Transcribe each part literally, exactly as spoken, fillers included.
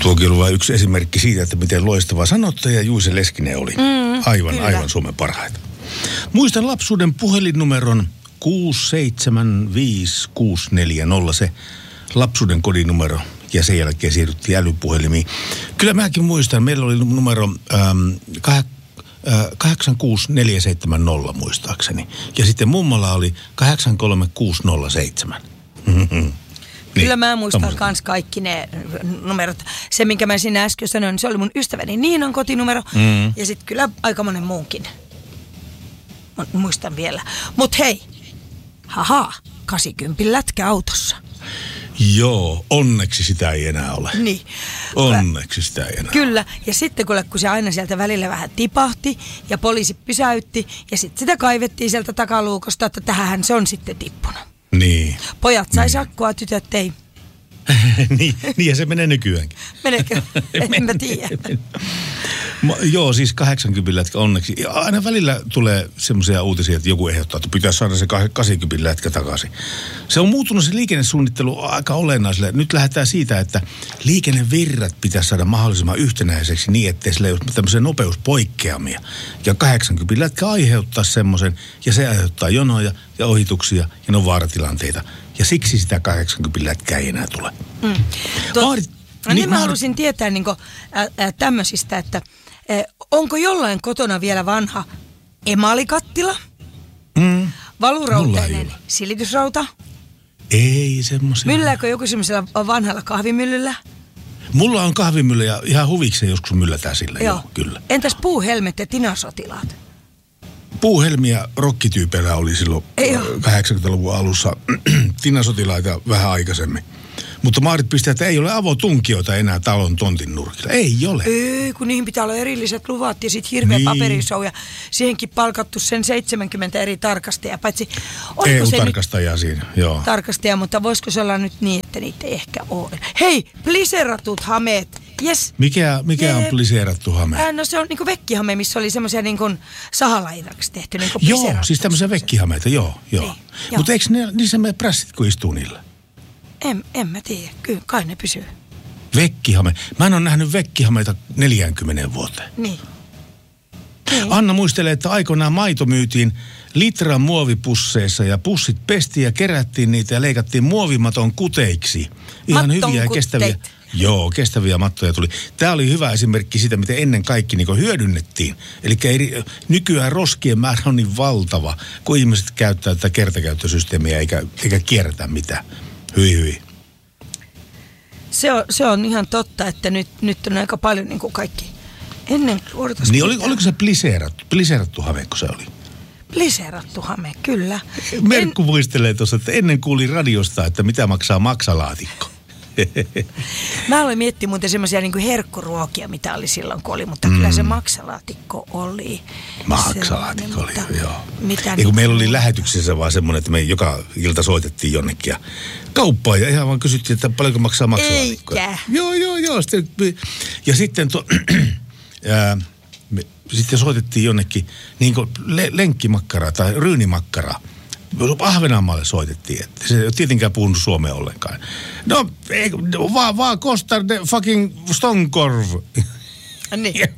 Tuokin oli vain yksi esimerkki siitä, että miten loistava sanottaja Juise Leskinen oli. Mm, aivan, kyllä. aivan Suomen parhaita. Muistan lapsuuden puhelinnumeron kuusi seitsemän viisi kuusi neljä nolla, se lapsuuden kodinumero. Ja sen jälkeen siirryttiin älypuhelimiin. Kyllä mäkin muistan, meillä oli numero ähm, kah, äh, kahdeksan kuusi neljä seitsemän nolla muistaakseni. Ja sitten mummolla oli kahdeksan kolme kuusi nolla seitsemän. Niin, kyllä mä muistan tommoset. kans kaikki ne numerot. Se, minkä mä siinä äsken sanoin, se oli mun ystäväni Niinan kotinumero. Mm. Ja sitten kyllä aika monen muunkin. Mä muistan vielä. Mut hei, haha, kahdeksankymmentä lätkä autossa. Joo, onneksi sitä ei enää ole. Niin. Onneksi sitä ei enää Kyllä, ja sitten kun, kun se aina sieltä välillä vähän tipahti ja poliisi pysäytti ja sitten sitä kaivettiin sieltä takaluukosta, että tähän se on sitten tippunut. Niin. Pojat sai niin. sakkoa, tytöt ei. niin, niin ja se menee nykyäänkin. Meneekö? En mä tiedä. Ma, joo, siis kahdeksankymmentä lätkä onneksi. Ja aina välillä tulee semmoisia uutisia, että joku ehdottaa, että pitäisi saada se kahdeksankymmentä lätkä takaisin. Se on muuttunut se liikennesuunnittelu aika olennaiselle. Nyt lähdetään siitä, että liikennevirrat pitäisi saada mahdollisimman yhtenäiseksi niin, ettei sillä ei ole tämmöisiä nopeuspoikkeamia. Ja kahdeksankymmentä lätkä aiheuttaa semmoisen, ja se aiheuttaa jonoja ja ohituksia, ja ne on vaaratilanteita. Ja siksi sitä kahdeksankymmentä lätkää ei enää tule. Mm. Tuo, Maarit, niin, niin mä Maarit, halusin tietää niin kuin, ä, ä, tämmöisistä, että ä, onko jollain kotona vielä vanha emalikattila, mm, valurautainen silitysrauta, ei semmoisia. myllääkö joku semmoisella vanhalla kahvimyllyllä? Mulla on kahvimyllä ja ihan huvikseen joskus myllätään sillä, joo, joo kyllä. Entäs puuhelmet ja tinasotilaat? Puuhelmiä rokkityypeillä oli silloin kahdeksankymmentäluvun alussa, tinasotilaita vähän aikaisemmin. Mutta Maarit pistää, että ei ole avotunkijoita enää talon tontin nurkilla. Ei ole. Ei, kun niihin pitää olla erilliset luvat ja sitten hirveä niin. paperishow ja siihenkin palkattu sen seitsemänkymmentä eri tarkastajaa. Paitsi E U-tarkastajaa siinä, joo. Tarkastaja, mutta voisiko se olla nyt niin, että niitä ei ehkä ole. Hei, pliseratut hameet. Yes. Mikä, mikä on pliseerattu hame? Ää, no se on niinku vekkihame, missä oli semmoisia niinku sahalaidaksi tehty niinku joo, siis tämmöisiä vekkihameita, joo, joo. Niin, mutta eikö ne, niissä mene prässit, kun istuu niillä? En, en mä tiedä, kyllä kai ne pysyy. Vekkihame. Mä en ole nähnyt vekkihameita neljäänkymmeneen vuoteen. Niin. niin. Anna muistelee, että aikoinaan maito myytiin litran muovipusseissa ja pussit pestiin ja kerättiin niitä ja leikattiin muovimaton kuteiksi. Ihan Matton hyviä ja kuteit. kestäviä. Joo, kestäviä mattoja tuli. Tämä oli hyvä esimerkki siitä, miten ennen kaikki niin hyödynnettiin. Eli eri, nykyään roskien määrä on niin valtava, kun ihmiset käyttää tätä kertakäyttösysteemiä eikä, eikä kierrätä mitään. Hyi hyi. Se on, se on ihan totta, että nyt, nyt on aika paljon niin kuin kaikki. Ennen niin oli, oliko se pliseerattu, pliseerattu hame, kun se oli? Pliseerattu hame, kyllä. Merkku en... muistelee tuossa, että ennen kuuli radiosta, että mitä maksaa maksalaatikko. Mä aloin miettiä muuten semmoisia niin kuin herkkuruokia, mitä oli silloin, kun oli, mutta mm. kyllä se maksalaatikko oli. Maksalaatikko oli, mutta, joo. Mitä Ei kun meillä oli lähetyksessä vaan semmoinen, että me joka ilta soitettiin jonnekin ja kauppaan ja ihan vaan kysyttiin, että paljonko maksaa maksalaatikko. Eikä. Joo, joo, joo. Sitten, ja sitten, to, ää, me, sitten soitettiin jonnekin niin kuin le, lenkkimakkaraa tai ryynimakkaraa. Ahvenanmaalle soitettiin, että se ei ole tietenkään puhunut suomea ollenkaan. No, ei, vaan va, kostar de fucking stonkorv. Niin. ja,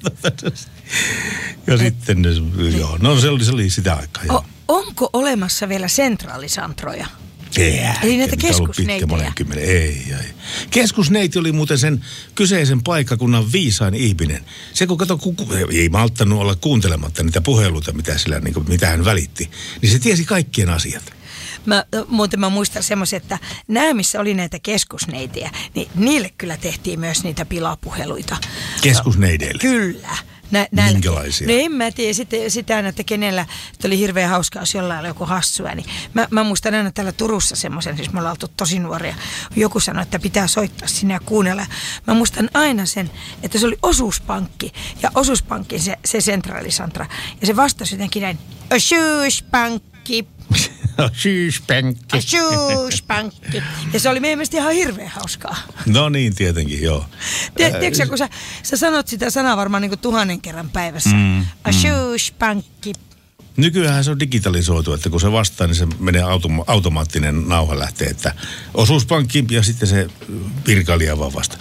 ja sitten, ne, niin. joo, no se oli, se oli sitä aikaa. O, onko olemassa vielä sentraalisantroja? Ei, eli näitä keskusneitejä? Ei, ei. Keskusneiti oli muuten sen kyseisen paikkakunnan viisain ihminen. Se kun kato, ku, ei malttanut olla kuuntelematta niitä puheluita, mitä, sillä, niin kuin, mitä hän välitti, niin se tiesi kaikkien asiat. Mä, muuten mä muistan semmoisen, että nämä, missä oli näitä keskusneitejä, niin niille kyllä tehtiin myös niitä pilapuheluita. Keskusneideille? Kyllä. Nä, minkälaisia? No en mä tiedä. Sitten, sitä aina, että kenellä, että oli hirveän hauskaa, jos jollain oli joku hassua. Niin mä, mä muistan aina täällä Turussa semmoisen, siis me ollaan oltu tosi nuoria. Joku sanoi, että pitää soittaa sinne ja kuunnella. Mä muistan aina sen, että se oli osuuspankki. Ja osuuspankki se, se sentraalisantra. Ja se vastasi jotenkin näin, osuuspankki. Osuuspankki. Osuuspankki. Ja se oli meidän mielestä ihan hirveän hauskaa. No niin, tietenkin, joo. Tiedätkö sä, kun sä, sä sanot sitä sanaa varmaan niin kuin tuhannen kerran päivässä. Mm, Osuuspankki. Nykyään se on digitalisoitu, että kun se vastaa, niin se menee automa- automaattinen nauha lähtee, että osuuspankki ja sitten se virkailija vaan vastaa.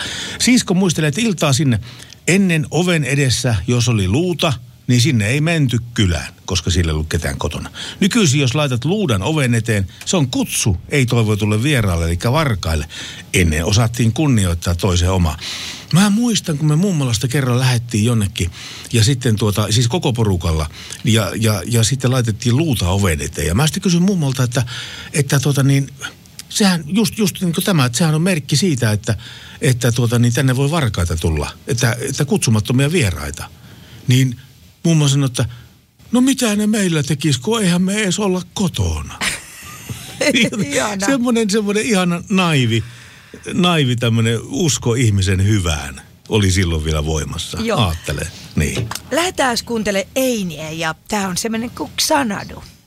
Siisko muistelee, että iltaa sinne ennen oven edessä, jos oli luuta, niin sinne ei menty kylään, koska sillä ei ollut ketään kotona. Nykyisin, jos laitat luudan oven eteen, se on kutsu, ei toivotulle vieraalle, eli varkaille. Ennen osattiin kunnioittaa toisen omaa. Mä muistan, kun me mummolasta kerran lähdettiin jonnekin, ja sitten tuota, siis koko porukalla, ja, ja, ja sitten laitettiin luuta oven eteen. Ja mä sitten kysyin mummolta, että, että tuota niin, sehän just, just niin kuin tämä, että sehän on merkki siitä, että, että tuota niin, tänne voi varkaita tulla, että, että kutsumattomia vieraita. Niin mummo sanoi, että no mitä ne meillä tekisi, kun eihän me edes olla kotona. semmoinen, semmoinen ihana naivi, naivi tämmöinen usko ihmisen hyvään oli silloin vielä voimassa. Joo. Aattele, niin. Lähdetään kuuntelemaan Einiä ja tää on semmoinen kuin Xanadu.